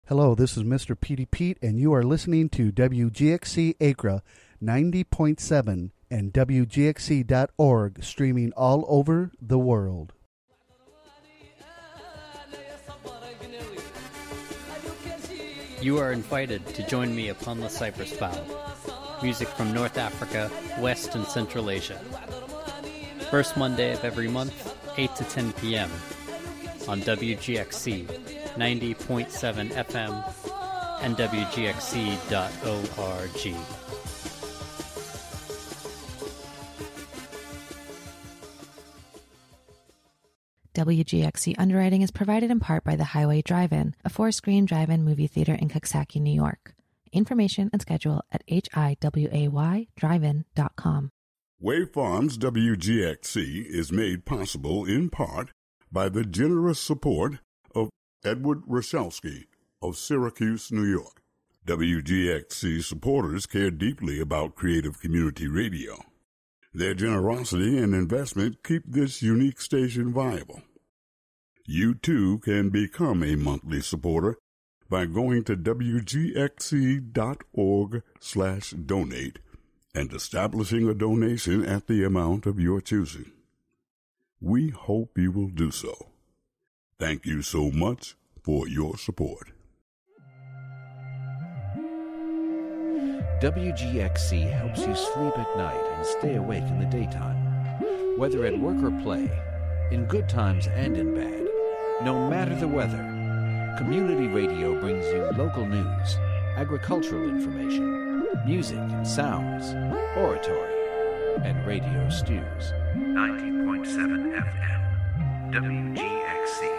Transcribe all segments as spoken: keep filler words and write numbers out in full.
Hello, this is Mister Petey Pete, and you are listening to W G X C Acra ninety point seven and W G X C dot org, streaming all over the world. You are invited to join me upon the Cypress Bough. Music from North Africa, West and Central Asia. First Monday of every month, eight to ten p.m. on W G X C ninety point seven F M and W G X C dot org. W G X C underwriting is provided in part by the Highway Drive-In, a four-screen drive-in movie theater in Coxsackie, New York. Information and schedule at H I W A Y drive in dot com. Wave Farms W G X C is made possible in part by the generous support of Edward Roszewski of Syracuse, New York. W G X C supporters care deeply about creative community radio. Their generosity and investment keep this unique station viable. You too can become a monthly supporter by going to W G X C dot org slash donate and establishing a donation at the amount of your choosing. We hope you will do so. Thank you so much for your support. W G X C helps you sleep at night and stay awake in the daytime. Whether at work or play, in good times and in bad, no matter the weather, community radio brings you local news, agricultural information, music and sounds, oratory, and radio stews. ninety point seven F M, W G X C.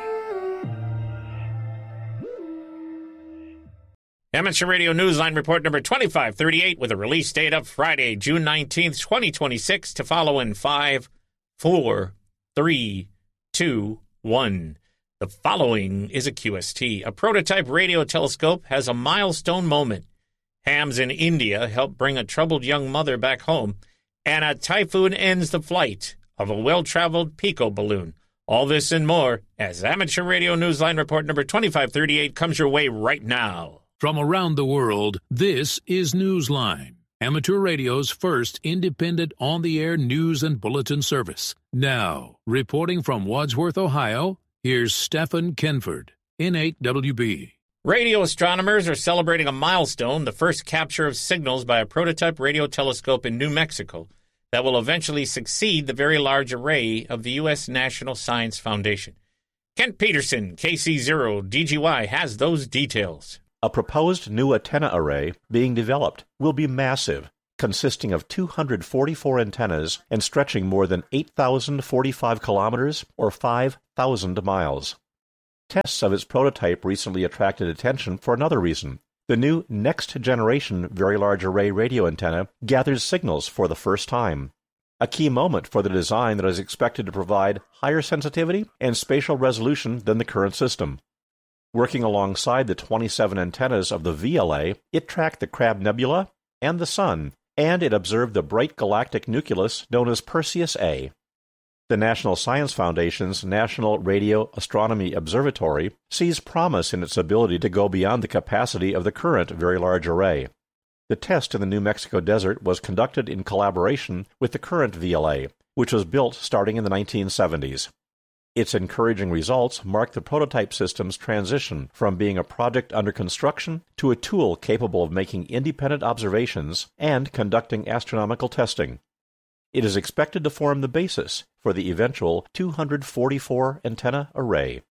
Amateur Radio Newsline Report number twenty-five thirty-eight with a release date of Friday, June nineteenth, twenty twenty-six, to follow in five, four, three, two, one. The following is a Q S T. A prototype radio telescope has a milestone moment. Hams in India help bring a troubled young mother back home, and a typhoon ends the flight of a well-traveled Pico balloon. All this and more as Amateur Radio Newsline Report number twenty-five thirty-eight comes your way right now. From around the world, this is Newsline, Amateur Radio's first independent on-the-air news and bulletin service. Now, reporting from Wadsworth, Ohio, here's Stephen Kenford, N eight W B. Radio astronomers are celebrating a milestone, the first capture of signals by a prototype radio telescope in New Mexico that will eventually succeed the Very Large Array of the U S National Science Foundation. Kent Peterson, K C zero D G Y, has those details. A proposed new antenna array being developed will be massive, consisting of two hundred forty-four antennas and stretching more than eight thousand forty-five kilometers or five thousand miles. Tests of its prototype recently attracted attention for another reason. The new next-generation Very Large Array radio antenna gathers signals for the first time, a key moment for the design that is expected to provide higher sensitivity and spatial resolution than the current system. Working alongside the twenty-seven antennas of the V L A, it tracked the Crab Nebula and the Sun, and it observed the bright galactic nucleus known as Perseus A. The National Science Foundation's National Radio Astronomy Observatory sees promise in its ability to go beyond the capacity of the current Very Large Array. The test in the New Mexico desert was conducted in collaboration with the current V L A, which was built starting in the nineteen seventies. Its encouraging results mark the prototype system's transition from being a project under construction to a tool capable of making independent observations and conducting astronomical testing. It is expected to form the basis for the eventual two hundred forty-four antenna array.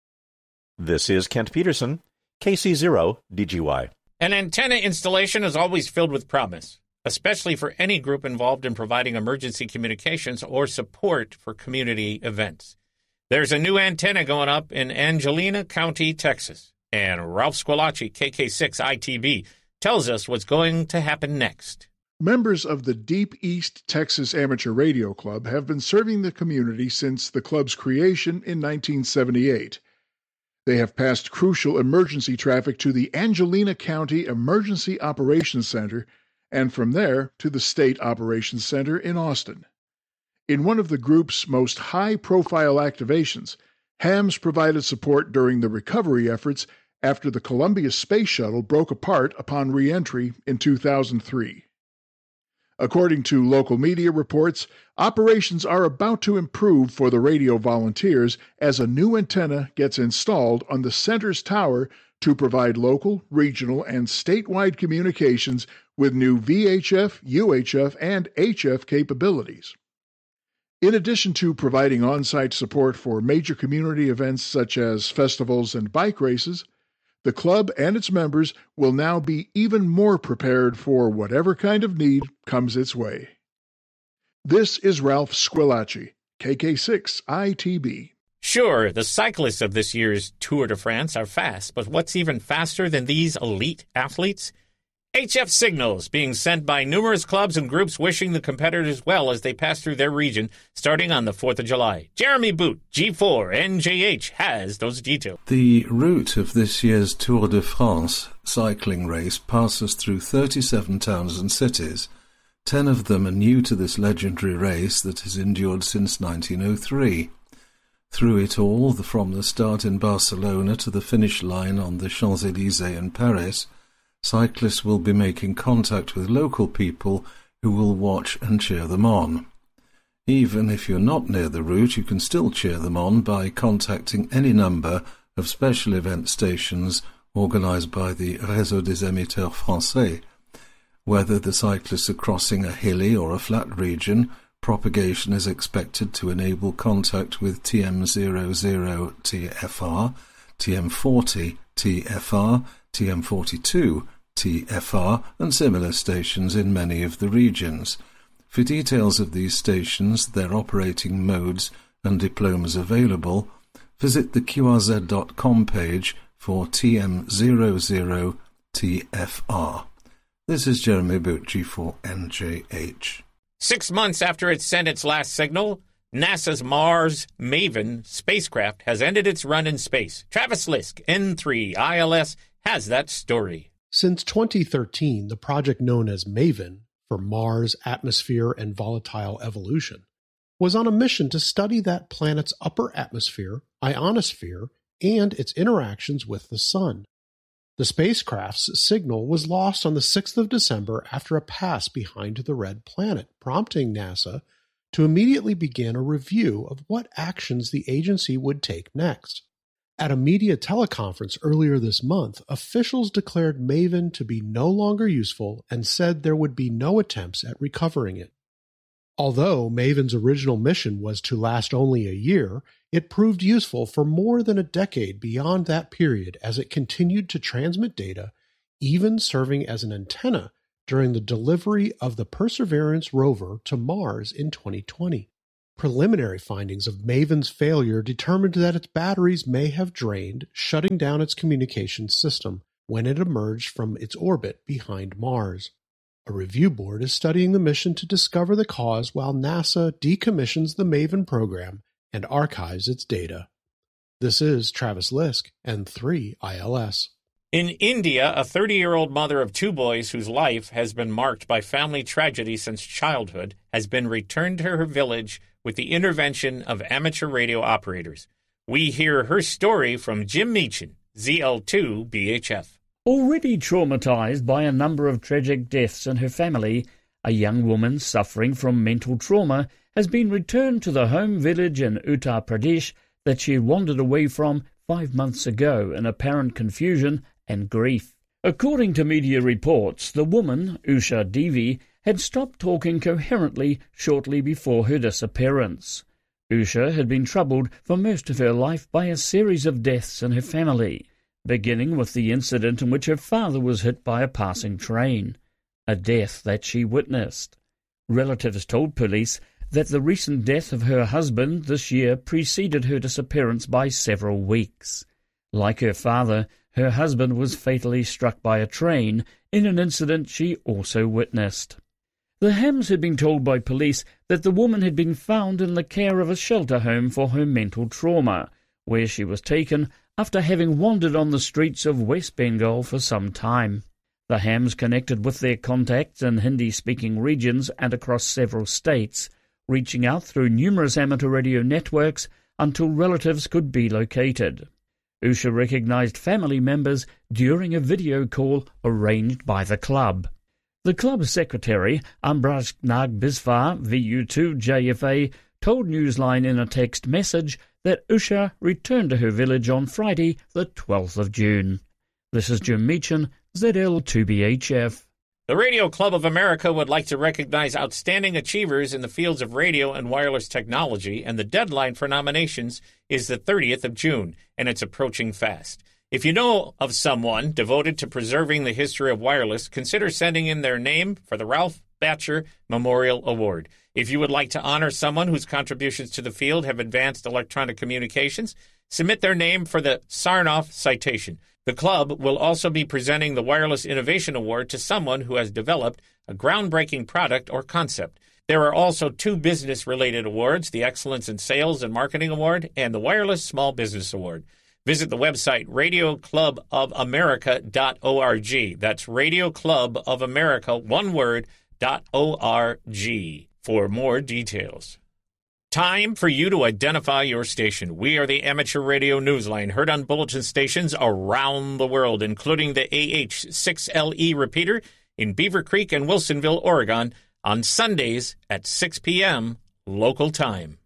This is Kent Peterson, K C zero D G Y. An antenna installation is always filled with promise, especially for any group involved in providing emergency communications or support for community events. There's a new antenna going up in Angelina County, Texas, and Ralph Squillace, K K six I T B, tells us what's going to happen next. Members of the Deep East Texas Amateur Radio Club have been serving the community since the club's creation in nineteen seventy-eight. They have passed crucial emergency traffic to the Angelina County Emergency Operations Center and from there to the State Operations Center in Austin. In one of the group's most high-profile activations, Hams provided support during the recovery efforts after the Columbia Space Shuttle broke apart upon re-entry in two thousand three. According to local media reports, operations are about to improve for the radio volunteers as a new antenna gets installed on the center's tower to provide local, regional, and statewide communications with new V H F, U H F, and H F capabilities. In addition to providing on-site support for major community events such as festivals and bike races, the club and its members will now be even more prepared for whatever kind of need comes its way. This is Ralph Squillace, K K six I T B. Sure, the cyclists of this year's Tour de France are fast, but what's even faster than these elite athletes? H F signals being sent by numerous clubs and groups wishing the competitors well as they pass through their region starting on the fourth of July. Jeremy Boot, G four N J H, has those details. The route of this year's Tour de France cycling race passes through thirty-seven towns and cities. Ten of them are new to this legendary race that has endured since nineteen oh three. Through it all, from the start in Barcelona to the finish line on the Champs-Élysées in Paris, cyclists will be making contact with local people who will watch and cheer them on. Even if you're not near the route, you can still cheer them on by contacting any number of special event stations organised by the Réseau des Émetteurs Français. Whether the cyclists are crossing a hilly or a flat region, propagation is expected to enable contact with T M zero zero T F R, T M forty T F R, T M forty-two T F R, and similar stations in many of the regions. For details of these stations, their operating modes, and diplomas available, visit the Q R Z dot com page for T M zero zero T F R. This is Jeremy Boot, G four N J H. Six months after it sent its last signal, NASA's Mars MAVEN spacecraft has ended its run in space. Travis Lisk, N three I L S, has that story. Since twenty thirteen, the project known as MAVEN, for Mars Atmosphere and Volatile Evolution, was on a mission to study that planet's upper atmosphere, ionosphere, and its interactions with the Sun. The spacecraft's signal was lost on the sixth of December after a pass behind the red planet, prompting NASA to immediately begin a review of what actions the agency would take next. At a media teleconference earlier this month, officials declared MAVEN to be no longer useful and said there would be no attempts at recovering it. Although MAVEN's original mission was to last only a year, it proved useful for more than a decade beyond that period as it continued to transmit data, even serving as an antenna during the delivery of the Perseverance rover to Mars in twenty twenty. Preliminary findings of MAVEN's failure determined that its batteries may have drained, shutting down its communications system when it emerged from its orbit behind Mars. A review board is studying the mission to discover the cause while NASA decommissions the MAVEN program and archives its data. This is Travis Lisk, N three I L S. In India, a thirty-year-old mother of two boys whose life has been marked by family tragedy since childhood has been returned to her village with the intervention of amateur radio operators. We hear her story from Jim Meechan, Z L two B H F. Already traumatized by a number of tragic deaths in her family, a young woman suffering from mental trauma has been returned to the home village in Uttar Pradesh that she wandered away from five months ago in apparent confusion and grief. According to media reports, the woman, Usha Devi, had stopped talking coherently shortly before her disappearance. Usha had been troubled for most of her life by a series of deaths in her family, beginning with the incident in which her father was hit by a passing train, a death that she witnessed. Relatives told police that the recent death of her husband this year preceded her disappearance by several weeks. Like her father, her husband was fatally struck by a train in an incident she also witnessed. The Hams had been told by police that the woman had been found in the care of a shelter home for her mental trauma, where she was taken after having wandered on the streets of West Bengal for some time. The Hams connected with their contacts in Hindi-speaking regions and across several states, reaching out through numerous amateur radio networks until relatives could be located. Usha recognized family members during a video call arranged by the club. The club secretary, Ambraj Nag Bisvar, V U two J F A, told Newsline in a text message that Usha returned to her village on Friday, the twelfth of June. This is Jim Meechan, Z L two B H F. The Radio Club of America would like to recognize outstanding achievers in the fields of radio and wireless technology, and the deadline for nominations is the thirtieth of June, and it's approaching fast. If you know of someone devoted to preserving the history of wireless, consider sending in their name for the Ralph Batcher Memorial Award. If you would like to honor someone whose contributions to the field have advanced electronic communications, submit their name for the Sarnoff Citation. The club will also be presenting the Wireless Innovation Award to someone who has developed a groundbreaking product or concept. There are also two business-related awards, the Excellence in Sales and Marketing Award and the Wireless Small Business Award. Visit the website radio club of america dot org. That's Radio Club of America, one word, dot O-R-G for more details. Time for you to identify your station. We are the Amateur Radio Newsline, heard on bulletin stations around the world, including the A H six L E repeater in Beaver Creek and Wilsonville, Oregon, on Sundays at six p.m. local time.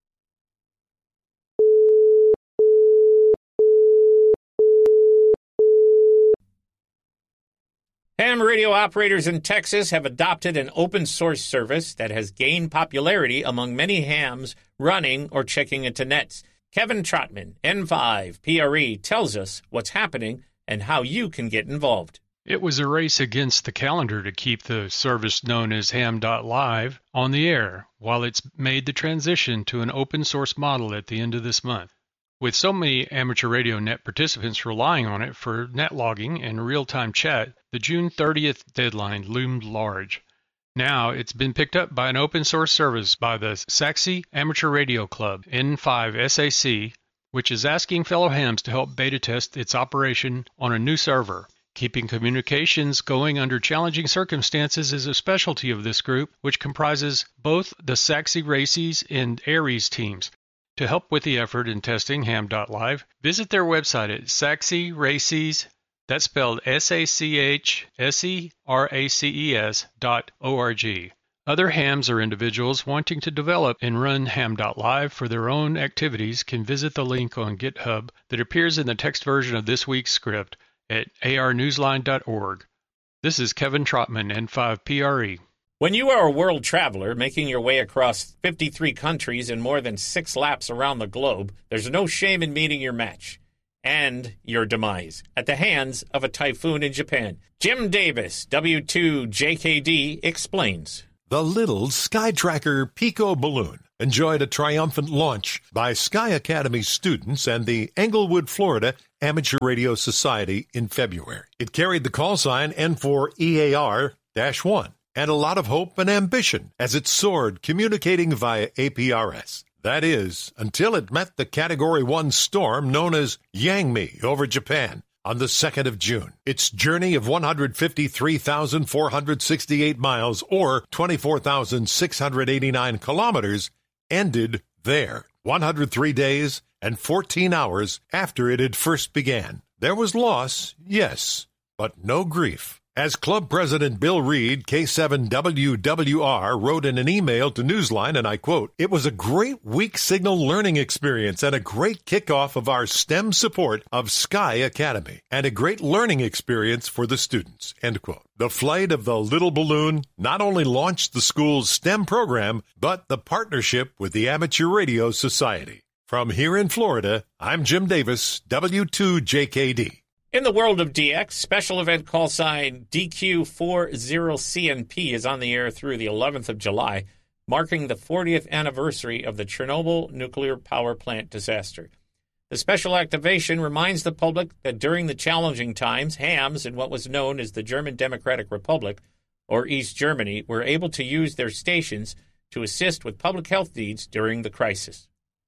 Ham radio operators in Texas have adopted an open-source service that has gained popularity among many hams running or checking into nets. Kevin Trotman, N five P R E, tells us what's happening and how you can get involved. It was a race against the calendar to keep the service known as ham dot live on the air, while it's made the transition to an open-source model at the end of this month. With so many amateur radio net participants relying on it for net logging and real-time chat, the June thirtieth deadline loomed large. Now it's been picked up by an open-source service by the S A C I Amateur Radio Club, N five S A C, which is asking fellow hams to help beta test its operation on a new server. Keeping communications going under challenging circumstances is a specialty of this group, which comprises both the S A C I Races and Aries teams. To help with the effort in testing ham dot live, visit their website at S A C I Races, that's spelled S A C H S E R A C E S dot O R G. Other hams or individuals wanting to develop and run ham dot live for their own activities can visit the link on GitHub that appears in the text version of this week's script at A R newsline dot org. This is Kevin Trotman, N five P R E. When you are a world traveler making your way across fifty-three countries and more than six laps around the globe, there's no shame in meeting your match and your demise at the hands of a typhoon in Japan. Jim Davis, W two J K D, explains. The little Skytracker Pico balloon enjoyed a triumphant launch by Sky Academy students and the Englewood, Florida Amateur Radio Society in February. It carried the call sign N four E A R one. And a lot of hope and ambition as it soared, communicating via A P R S. That is, until it met the Category one storm known as Yangmi over Japan on the second of June. Its journey of one hundred fifty-three thousand four hundred sixty-eight miles, or twenty-four thousand six hundred eighty-nine kilometers, ended there, one hundred three days and fourteen hours after it had first began. There was loss, yes, but no grief. As Club President Bill Reed, K seven W W R, wrote in an email to Newsline, and I quote, "It was a great weak signal learning experience and a great kickoff of our STEM support of Sky Academy, and a great learning experience for the students," end quote. The flight of the little balloon not only launched the school's STEM program, but the partnership with the Amateur Radio Society. From here in Florida, I'm Jim Davis, W two J K D. In the world of D X, special event call sign D Q forty C N P is on the air through the eleventh of July, marking the fortieth anniversary of the Chernobyl nuclear power plant disaster. The special activation reminds the public that during the challenging times, hams in what was known as the German Democratic Republic, or East Germany, were able to use their stations to assist with public health needs during the crisis.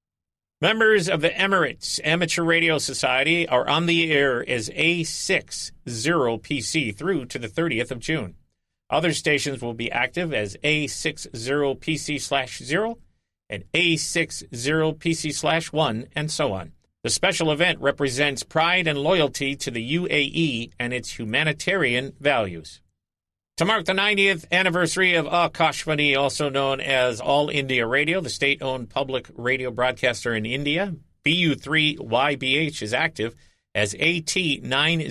Members of the Emirates Amateur Radio Society are on the air as A sixty P C through to the thirtieth of June. Other stations will be active as A sixty P C slash zero and A sixty P C slash one, and so on. The special event represents pride and loyalty to the U A E and its humanitarian values. To mark the ninetieth anniversary of Akashvani, also known as All India Radio, the state-owned public radio broadcaster in India, B U three Y B H is active as A T ninety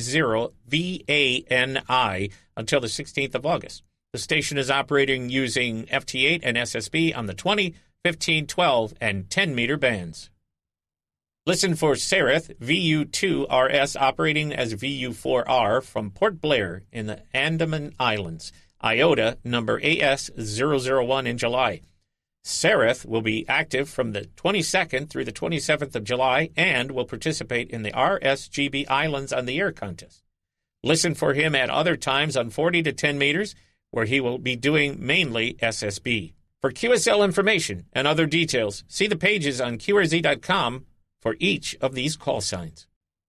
V A N I until the sixteenth of August. The station is operating using F T eight and S S B on the twenty, fifteen, twelve, and ten meter bands. Listen for Sereth V U two R S operating as V U four R from Port Blair in the Andaman Islands, IOTA number A S zero zero one in July. Sereth will be active from the twenty-second through the twenty-seventh of July and will participate in the R S G B Islands on the Air contest. Listen for him at other times on forty to ten meters, where he will be doing mainly S S B. For Q S L information and other details, see the pages on Q R Z dot com for each of these call signs.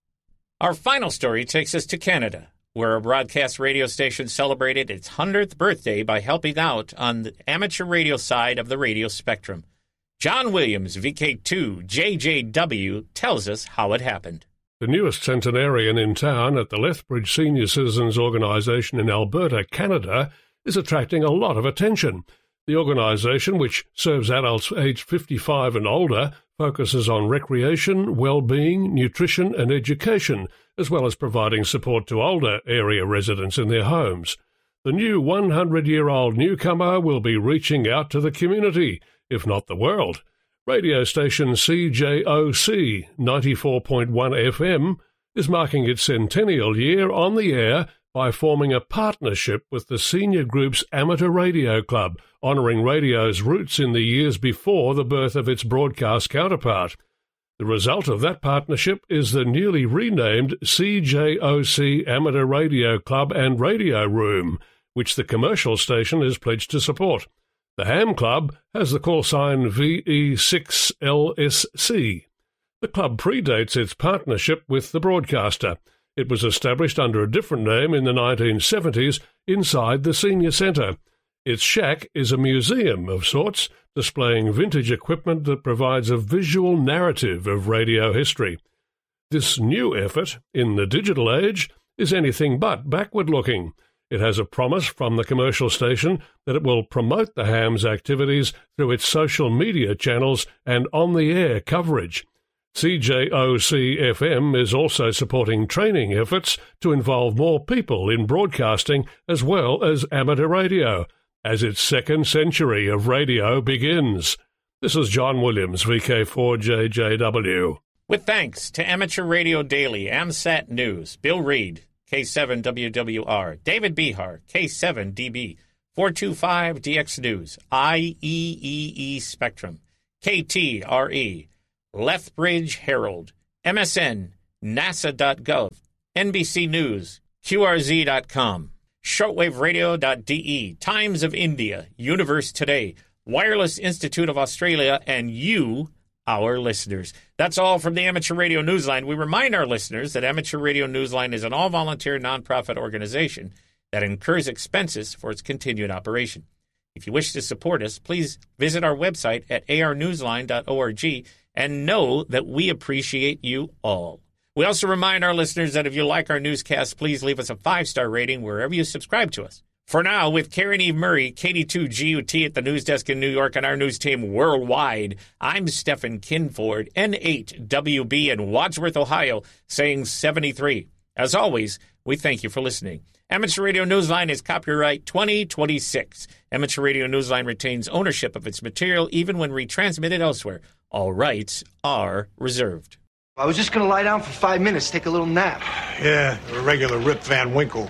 Our final story takes us to Canada, where a broadcast radio station celebrated its hundredth birthday by helping out on the amateur radio side of the radio spectrum. John Williams, V K two J J W, tells us how it happened. The newest centenarian in town at the Lethbridge Senior Citizens Organisation in Alberta, Canada, is attracting a lot of attention. The organisation, which serves adults aged fifty-five and older, focuses on recreation, well-being, nutrition and education, as well as providing support to older area residents in their homes. The new one hundred year old newcomer will be reaching out to the community, if not the world. Radio station C J O C ninety-four point one F M is marking its centennial year on the air by forming a partnership with the Senior Group's Amateur Radio Club, honouring radio's roots in the years before the birth of its broadcast counterpart. The result of that partnership is the newly renamed C J O C Amateur Radio Club and Radio Room, which the commercial station is pledged to support. The Ham Club has the call sign V E six L S C. The club predates its partnership with the broadcaster. It was established under a different name in the nineteen seventies inside the Senior Centre. Its shack is a museum of sorts, displaying vintage equipment that provides a visual narrative of radio history. This new effort, in the digital age, is anything but backward-looking. It has a promise from the commercial station that it will promote the Ham's activities through its social media channels and on-the-air coverage. C J O C F M is also supporting training efforts to involve more people in broadcasting as well as amateur radio, as its second century of radio begins. This is John Williams, V K four J J W. With thanks to Amateur Radio Daily, AMSAT News, Bill Reed, K seven W W R, David Behar, K seven D B, four two five D X News, I E E E Spectrum, K T R E, Lethbridge Herald, M S N, NASA dot gov, N B C News, Q R Z dot com, shortwave radio dot D E, Times of India, Universe Today, Wireless Institute of Australia, and you, our listeners. That's all from the Amateur Radio Newsline. We remind our listeners that Amateur Radio Newsline is an all-volunteer nonprofit organization that incurs expenses for its continued operation. If you wish to support us, please visit our website at a r newsline dot org and know that we appreciate you all. We also remind our listeners that if you like our newscast, please leave us a five-star rating wherever you subscribe to us. For now, with Karen Eve Murray, K D two G U T at the news desk in New York, and our news team worldwide, I'm Stephen Kinford, N eight W B in Wadsworth, Ohio, saying seventy-three. As always, we thank you for listening. Amateur Radio Newsline is copyright twenty twenty-six. Amateur Radio Newsline retains ownership of its material even when retransmitted elsewhere. All rights are reserved. I was just going to lie down for five minutes, take a little nap. Yeah, a regular Rip Van Winkle.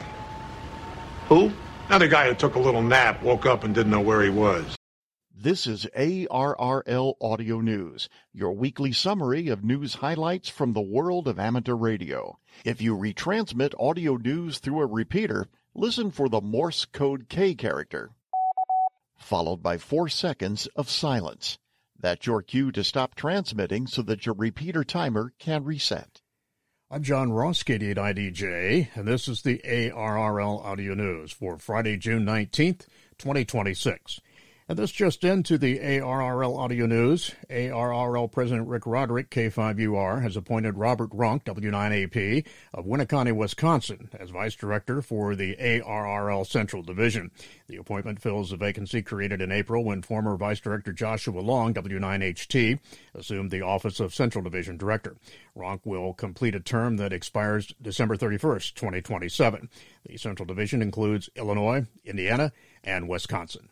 Who? Another guy who took a little nap, woke up and didn't know where he was. This is A R R L Audio News, your weekly summary of news highlights from the world of amateur radio. If you retransmit audio news through a repeater, listen for the Morse code K character, followed by four seconds of silence. That's your cue to stop transmitting so that your repeater timer can reset. I'm John Ross, K D eight I D J, and this is the A R R L Audio News for Friday, June nineteenth, twenty twenty-six. And this just into the A R R L Audio News. A R R L President Rick Roderick, K five U R, has appointed Robert Runk, W nine A P, of Winneconne, Wisconsin, as Vice Director for the A R R L Central Division. The appointment fills a vacancy created in April when former Vice Director Joshua Long, W nine H T, assumed the office of Central Division Director. Runk will complete a term that expires December thirty-first, twenty twenty-seven. The Central Division includes Illinois, Indiana, and Wisconsin.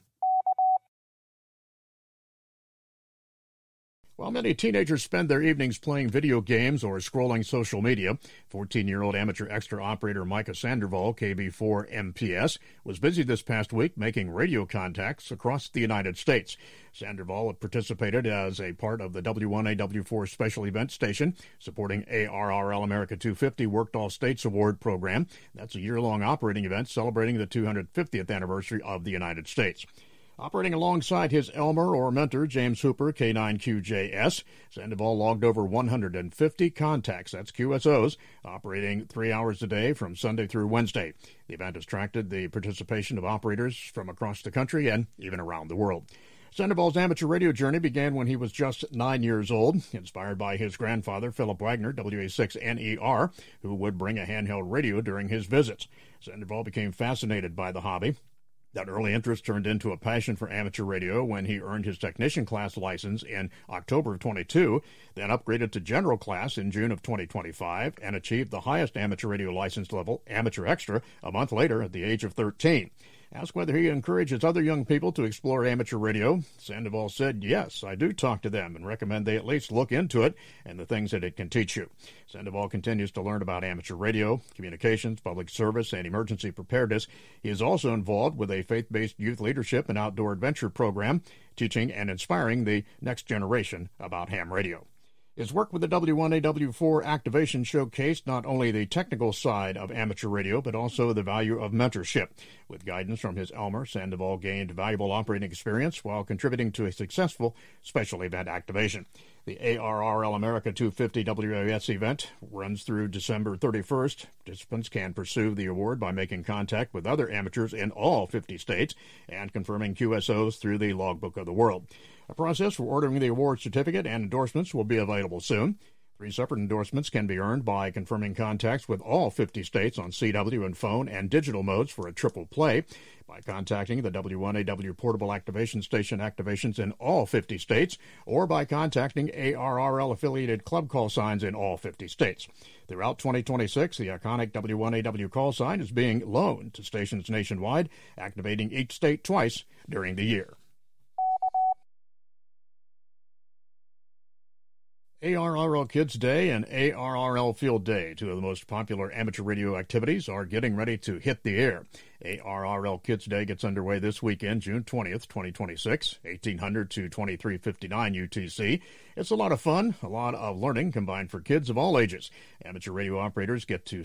While many teenagers spend their evenings playing video games or scrolling social media, fourteen-year-old amateur extra operator Micah Sandoval, K B four M P S, was busy this past week making radio contacts across the United States. Sandoval participated as a part of the W one A W four special event station supporting A R R L America two fifty Worked All States Award program. That's a year-long operating event celebrating the two hundred fiftieth anniversary of the United States. Operating alongside his Elmer or mentor, James Hooper, K nine Q J S, Sandoval logged over one hundred fifty contacts, that's Q S Os, operating three hours a day from Sunday through Wednesday. The event attracted the participation of operators from across the country and even around the world. Sandoval's amateur radio journey began when he was just nine years old, inspired by his grandfather, Philip Wagner, W A six N E R, who would bring a handheld radio during his visits. Sandoval became fascinated by the hobby. That early interest turned into a passion for amateur radio when he earned his technician class license in October of twenty-two, then upgraded to general class in June of twenty twenty-five, and achieved the highest amateur radio license level, amateur extra, a month later at the age of thirteen. Asked whether he encourages other young people to explore amateur radio, Sandoval said, yes, I do talk to them and recommend they at least look into it and the things that it can teach you. Sandoval continues to learn about amateur radio, communications, public service, and emergency preparedness. He is also involved with a faith-based youth leadership and outdoor adventure program, teaching and inspiring the next generation about ham radio. His work with the W one A W four activation showcased not only the technical side of amateur radio, but also the value of mentorship. With guidance from his Elmer, Sandoval gained valuable operating experience while contributing to a successful special event activation. The A R R L America two fifty W A S event runs through December thirty-first. Participants can pursue the award by making contact with other amateurs in all fifty states and confirming Q S Os through the Logbook of the World. A process for ordering the award certificate and endorsements will be available soon. Three separate endorsements can be earned by confirming contacts with all fifty states on C W and phone and digital modes for a triple play, by contacting the W one A W Portable Activation Station activations in all fifty states, or by contacting A R R L-affiliated club call signs in all fifty states. Throughout twenty twenty-six, the iconic W one A W call sign is being loaned to stations nationwide, activating each state twice during the year. A R R L Kids Day and A R R L Field Day, two of the most popular amateur radio activities, are getting ready to hit the air. A R R L Kids Day gets underway this weekend, June twentieth, twenty twenty-six, eighteen hundred to twenty-three fifty-nine U T C. It's a lot of fun, a lot of learning combined for kids of all ages. Amateur radio operators get to